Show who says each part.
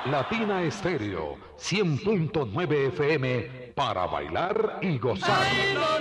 Speaker 1: Latina Estéreo 100.9 FM para bailar y gozar.